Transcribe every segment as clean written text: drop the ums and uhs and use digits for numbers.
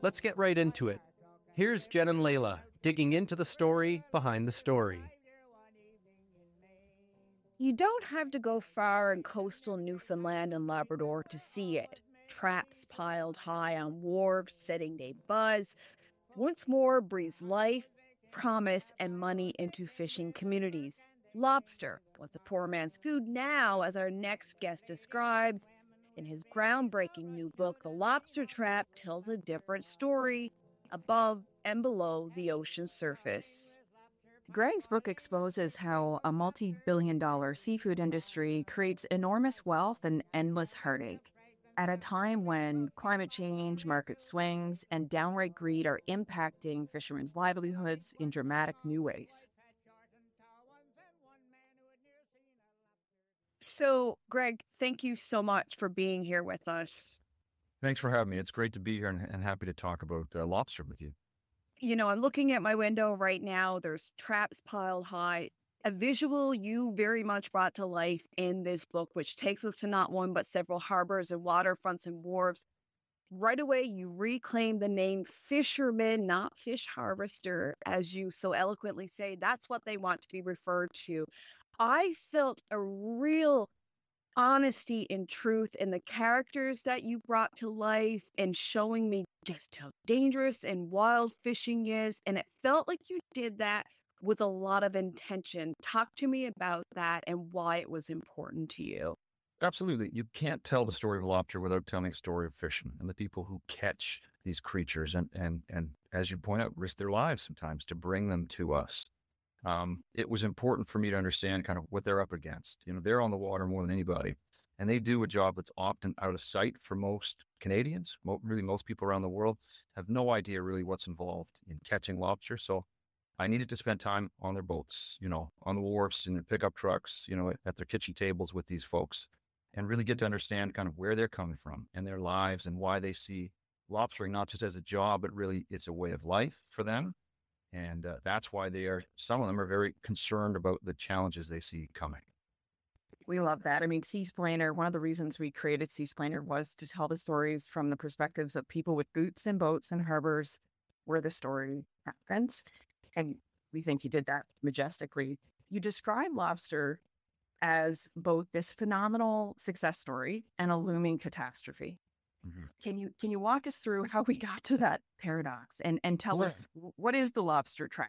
Let's get right into it. Here's Jen and Layla digging into the story behind the story. You don't have to go far in coastal Newfoundland and Labrador to see it. Traps piled high on wharves, setting day buzz. Once more breathes life, promise, and money into fishing communities. Lobster, what's a poor man's food now, as our next guest describes. In his groundbreaking new book, The Lobster Trap tells a different story above and below the ocean's surface. Greg's book exposes how a multi-billion-dollar seafood industry creates enormous wealth and endless heartache. At a time when climate change, market swings, and downright greed are impacting fishermen's livelihoods in dramatic new ways. So, Greg, thank you so much for being here with us. Thanks for having me. It's great to be here and happy to talk about lobster with you. You know, I'm looking at my window right now. There's traps piled high. A visual you very much brought to life in this book, which takes us to not one but several harbors and waterfronts and wharves. Right away, you reclaim the name fisherman, not fish harvester, as you so eloquently say. That's what they want to be referred to. I felt a real honesty and truth in the characters that you brought to life and showing me just how dangerous and wild fishing is. And it felt like you did that with a lot of intention. Talk to me about that and why it was important to you. Absolutely. You can't tell the story of lobster without telling the story of fishermen and the people who catch these creatures and as you point out, risk their lives sometimes to bring them to us. It was important for me to understand kind of what they're up against. You know, they're on the water more than anybody, and they do a job that's often out of sight for most Canadians. Really, most people around the world have no idea really what's involved in catching lobster. So I needed to spend time on their boats, you know, on the wharfs, in their pickup trucks, you know, at their kitchen tables with these folks, and really get to understand kind of where they're coming from and their lives and why they see lobstering not just as a job, but really it's a way of life for them. And that's why some of them are very concerned about the challenges they see coming. We love that. I mean, Seasplainer, one of the reasons we created Seasplainer was to tell the stories from the perspectives of people with boots and boats and harbors where the story happens. And we think you did that majestically. You describe lobster as both this phenomenal success story and a looming catastrophe. Mm-hmm. Can you walk us through how we got to that paradox and tell us what is the lobster trap?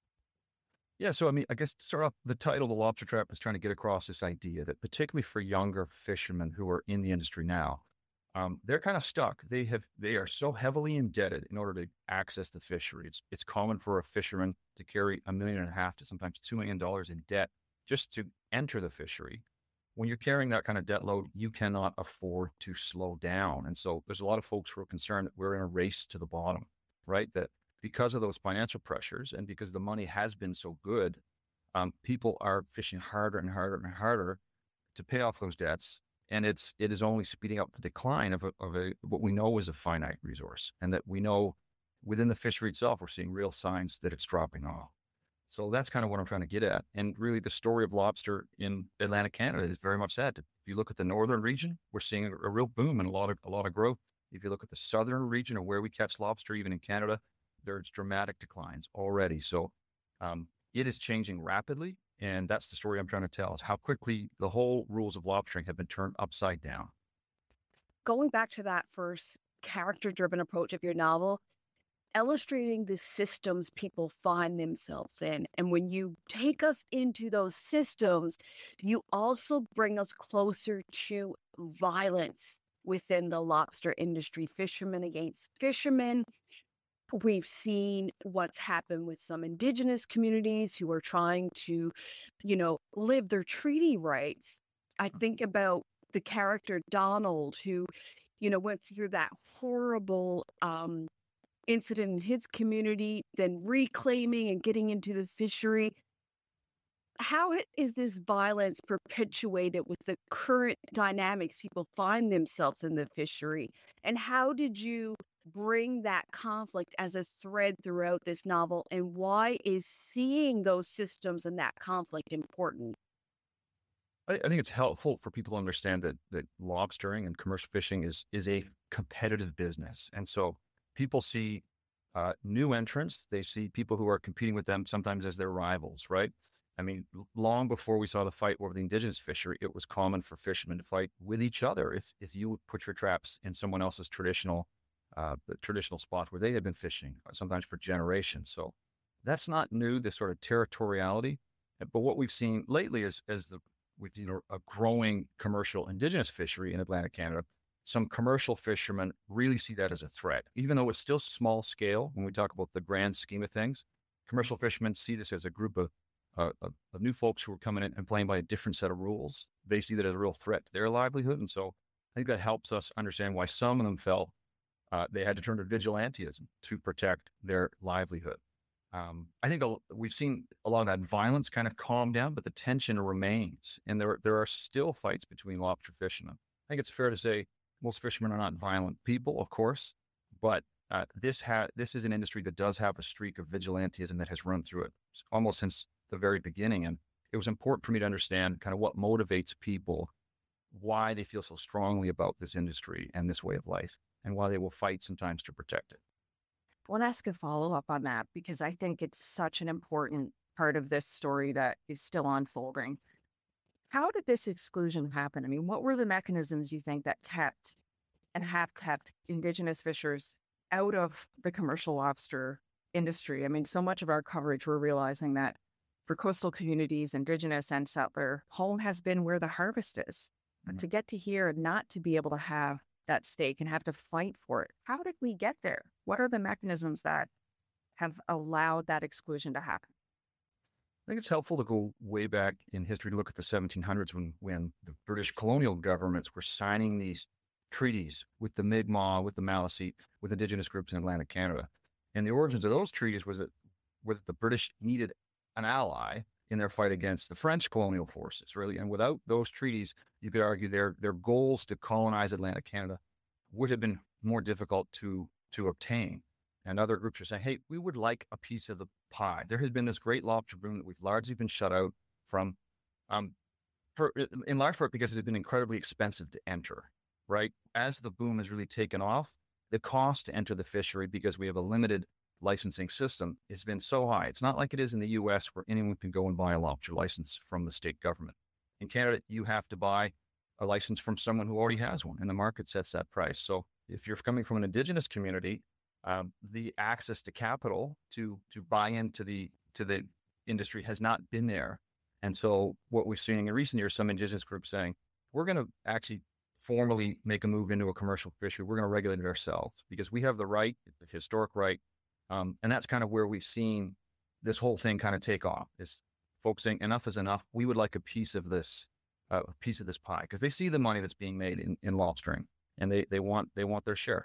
Yeah, so I mean, I guess to start off, the title, The Lobster Trap, is trying to get across this idea that particularly for younger fishermen who are in the industry now, they're kind of stuck. They are so heavily indebted in order to access the fishery. It's common for a fisherman to carry $1.5 million to sometimes $2 million in debt just to enter the fishery. When you're carrying that kind of debt load, you cannot afford to slow down. And so there's a lot of folks who are concerned that we're in a race to the bottom, right? That because of those financial pressures and because the money has been so good, people are fishing harder and harder and harder to pay off those debts. And it is only speeding up the decline of what we know is a finite resource. And that we know within the fishery itself, we're seeing real signs that it's dropping off. So that's kind of what I'm trying to get at. And really the story of lobster in Atlantic Canada is very much that. If you look at the northern region, we're seeing a real boom and a lot of growth. If you look at the southern region of where we catch lobster, even in Canada, there's dramatic declines already. So it is changing rapidly. And that's the story I'm trying to tell, is how quickly the whole rules of lobstering have been turned upside down. Going back to that first character-driven approach of your novel, illustrating the systems people find themselves in. And when you take us into those systems, you also bring us closer to violence within the lobster industry, fishermen against fishermen. We've seen what's happened with some Indigenous communities who are trying to, live their treaty rights. I think about the character Donald, who, went through that horrible incident in his community, then reclaiming and getting into the fishery. How is this violence perpetuated with the current dynamics people find themselves in the fishery? And how did you bring that conflict as a thread throughout this novel? And why is seeing those systems and that conflict important? I think it's helpful for people to understand that lobstering and commercial fishing is a competitive business. And so people see new entrants. They see people who are competing with them sometimes as their rivals, right? I mean, long before we saw the fight over the indigenous fishery, it was common for fishermen to fight with each other if you would put your traps in someone else's traditional spot where they had been fishing, sometimes for generations. So that's not new, this sort of territoriality. But what we've seen lately is with a growing commercial indigenous fishery in Atlantic Canada, some commercial fishermen really see that as a threat. Even though it's still small scale, when we talk about the grand scheme of things, commercial fishermen see this as a group of new folks who are coming in and playing by a different set of rules. They see that as a real threat to their livelihood. And so I think that helps us understand why some of them felt they had to turn to vigilantism to protect their livelihood. I think we've seen a lot of that violence kind of calm down, but the tension remains. And there are still fights between lobster fishermen. I think it's fair to say most fishermen are not violent people, of course, but this is an industry that does have a streak of vigilantism that has run through it almost since the very beginning. And it was important for me to understand kind of what motivates people, why they feel so strongly about this industry and this way of life, and why they will fight sometimes to protect it. I want to ask a follow-up on that because I think it's such an important part of this story that is still unfolding. How did this exclusion happen? I mean, what were the mechanisms you think that kept and have kept Indigenous fishers out of the commercial lobster industry? I mean, so much of our coverage, we're realizing that for coastal communities, Indigenous and settler, home has been where the harvest is. But to get to here and not to be able to have that stake and have to fight for it, how did we get there? What are the mechanisms that have allowed that exclusion to happen? I think it's helpful to go way back in history to look at the 1700s when the British colonial governments were signing these treaties with the Mi'kmaq, with the Maliseet, with Indigenous groups in Atlantic Canada. And the origins of those treaties were that the British needed an ally in their fight against the French colonial forces, really. And without those treaties, you could argue their goals to colonize Atlantic Canada would have been more difficult to obtain. And other groups are saying, hey, we would like a piece of the pie. There has been this great lobster boom that we've largely been shut out from, in large part because it has been incredibly expensive to enter, right? As the boom has really taken off, the cost to enter the fishery, because we have a limited licensing system, has been so high. It's not like it is in the US where anyone can go and buy a lobster license from the state government. In Canada, you have to buy a license from someone who already has one, and the market sets that price. So if you're coming from an Indigenous community, the access to capital to buy into the industry has not been there. And so what we're seeing in recent years, some Indigenous groups saying, we're going to actually formally make a move into a commercial fishery. We're going to regulate it ourselves because we have the right, the historic right. And that's kind of where we've seen this whole thing kind of take off, is folks saying enough is enough. We would like a piece of this pie, because they see the money that's being made in lobstering, and they want their share.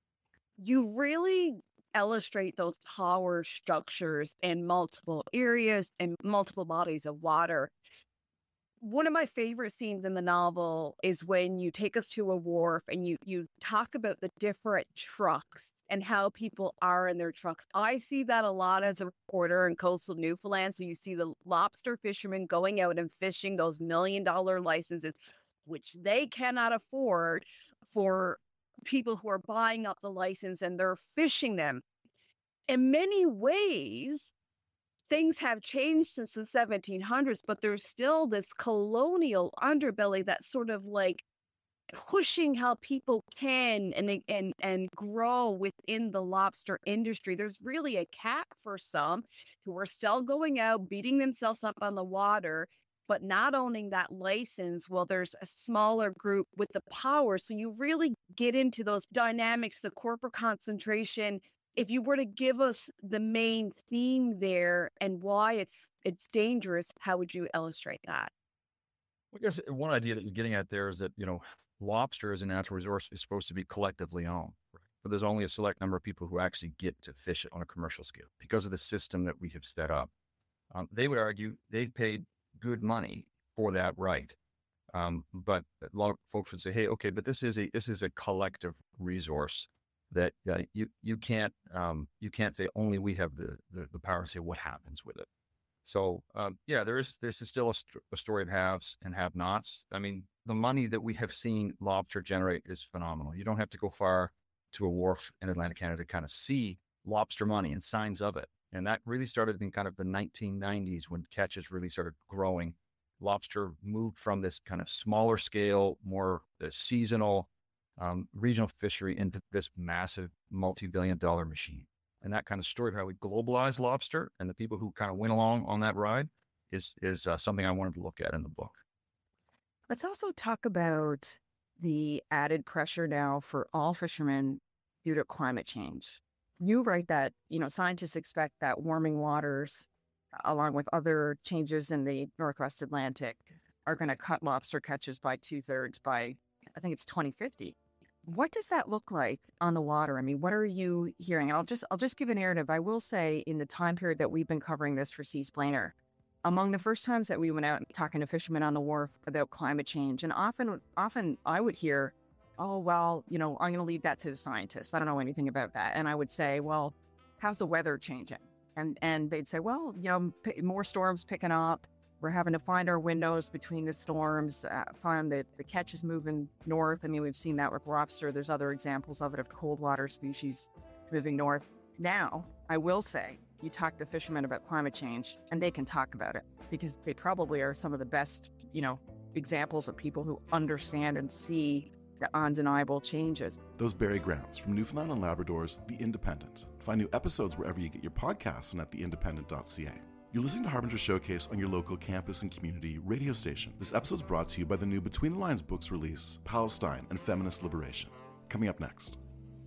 You really illustrate those power structures in multiple areas and multiple bodies of water. One of my favorite scenes in the novel is when you take us to a wharf and you talk about the different trucks and how people are in their trucks. I see that a lot as a reporter in coastal Newfoundland. So you see the lobster fishermen going out and fishing those $1 million licenses, which they cannot afford, for people who are buying up the license, and they're fishing them. In many ways, things have changed since the 1700s, but there's still this colonial underbelly that's sort of like pushing how people can and grow within the lobster industry. There's really a cap for some who are still going out, beating themselves up on the water, but not owning that license. Well, there's a smaller group with the power. So you really get into those dynamics, the corporate concentration. If you were to give us the main theme there and why it's dangerous, how would you illustrate that? Well, I guess one idea that you're getting at there is that, lobster as a natural resource is supposed to be collectively owned, right? But there's only a select number of people who actually get to fish it on a commercial scale because of the system that we have set up. They would argue they've paid good money for that right. But a lot of folks would say, hey, okay, but this is a collective resource that you can't say only we have the power to say what happens with it. So this is still a story of haves and have-nots. I mean, the money that we have seen lobster generate is phenomenal. You don't have to go far to a wharf in Atlantic Canada to kind of see lobster money and signs of it. And that really started in kind of the 1990s when catches really started growing. Lobster moved from this kind of smaller scale, more seasonal, regional fishery into this massive multi-billion-dollar machine. And that kind of story of how we globalized lobster and the people who kind of went along on that ride is something I wanted to look at in the book. Let's also talk about the added pressure now for all fishermen due to climate change. You write that, scientists expect that warming waters, along with other changes in the Northwest Atlantic, are going to cut lobster catches by 2/3 by, I think it's 2050. What does that look like on the water? I mean, what are you hearing? And I'll just give a narrative. I will say, in the time period that we've been covering this for Seasplainer, among the first times that we went out talking to fishermen on the wharf about climate change, and often I would hear, oh, well, I'm going to leave that to the scientists. I don't know anything about that. And I would say, well, how's the weather changing? And they'd say, well, more storms picking up. We're having to find our windows between the storms, find that the catch is moving north. I mean, we've seen that with lobster. There's other examples of it, of cold water species moving north. Now, I will say, you talk to fishermen about climate change, and they can talk about it because they probably are some of the best, examples of people who understand and see the undeniable changes. Those Barry Grounds from Newfoundland and Labrador's The Independent. Find new episodes wherever you get your podcasts and at theindependent.ca. You're listening to Harbinger Showcase on your local campus and community radio station. This episode's brought to you by the new Between the Lines books release, Palestine and Feminist Liberation. Coming up next.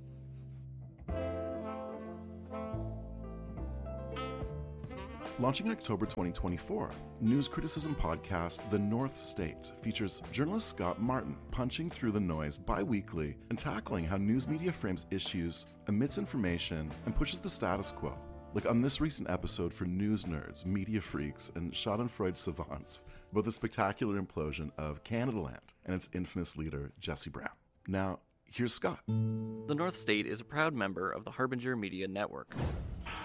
Launching in October 2024, news criticism podcast The North State features journalist Scott Martin punching through the noise bi-weekly and tackling how news media frames issues, omits information, and pushes the status quo. Like on this recent episode for news nerds, media freaks, and schadenfreude savants about the spectacular implosion of Canadaland and its infamous leader, Jesse Brown. Now, here's Scott. The North State is a proud member of the Harbinger Media Network.